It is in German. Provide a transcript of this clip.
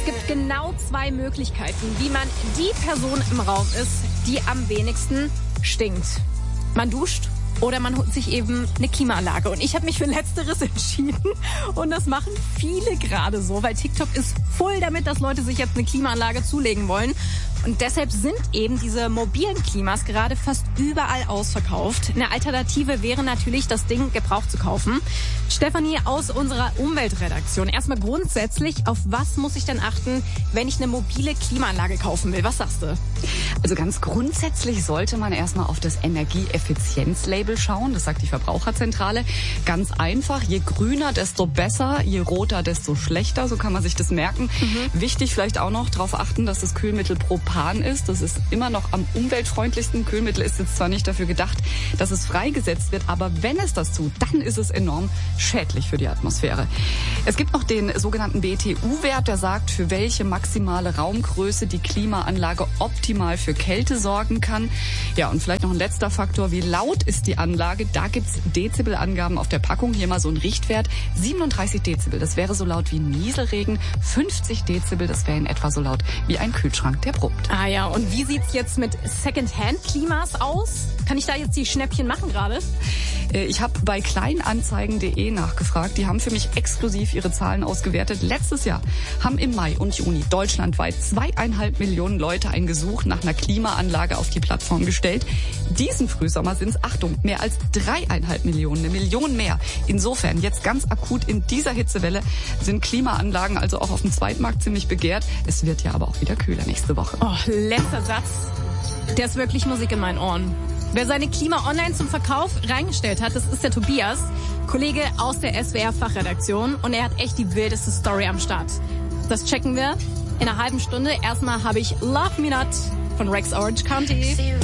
Es gibt genau 2 Möglichkeiten, wie man die Person im Raum ist, die am wenigsten stinkt. Man duscht oder man holt sich eben eine Klimaanlage. Und ich habe mich für Letzteres entschieden. Und das machen viele gerade so, weil TikTok ist voll damit, dass Leute sich jetzt eine Klimaanlage zulegen wollen. Und deshalb sind eben diese mobilen Klimas gerade fast überall ausverkauft. Eine Alternative wäre natürlich, das Ding gebraucht zu kaufen. Stefanie aus unserer Umweltredaktion. Erstmal grundsätzlich, auf was muss ich denn achten, wenn ich eine mobile Klimaanlage kaufen will? Was sagst du? Also ganz grundsätzlich sollte man erstmal auf das Energieeffizienzlabel schauen. Das sagt die Verbraucherzentrale. Ganz einfach, je grüner, desto besser, je roter, desto schlechter. So kann man sich das merken. Wichtig vielleicht auch noch darauf achten, dass das Kühlmittel Propan ist. Das ist immer noch am umweltfreundlichsten. Kühlmittel ist jetzt zwar nicht dafür gedacht, dass es freigesetzt wird, aber wenn es das tut, dann ist es enorm schädlich für die Atmosphäre. Es gibt noch den sogenannten BTU-Wert, der sagt, für welche maximale Raumgröße die Klimaanlage optimal für Kälte sorgen kann. Ja, und vielleicht noch ein letzter Faktor, wie laut ist die Anlage? Da gibt's Dezibelangaben auf der Packung. Hier mal so ein Richtwert. 37 Dezibel, das wäre so laut wie Nieselregen. 50 Dezibel, das wäre in etwa so laut wie ein Kühlschrank, der brummt. Ah ja, und wie sieht's jetzt mit Secondhand-Klimas aus? Kann ich da jetzt die Schnäppchen machen gerade? Ich habe bei kleinanzeigen.de nachgefragt. Die haben für mich exklusiv ihre Zahlen ausgewertet. Letztes Jahr haben im Mai und Juni deutschlandweit 2,5 Millionen Leute ein Gesuch nach einer Klimaanlage auf die Plattform gestellt. Diesen Frühsommer sind es, Achtung, mehr als 3,5 Millionen, 1 Million mehr. Insofern, jetzt ganz akut in dieser Hitzewelle sind Klimaanlagen also auch auf dem Zweitmarkt ziemlich begehrt. Es wird ja aber auch wieder kühler nächste Woche. Oh, letzter Satz. Der ist wirklich Musik in meinen Ohren. Wer seine Klima online zum Verkauf reingestellt hat, das ist der Tobias, Kollege aus der SWR-Fachredaktion. Und er hat echt die wildeste Story am Start. Das checken wir in einer halben Stunde. Erstmal habe ich Love Me Not von Rex Orange County.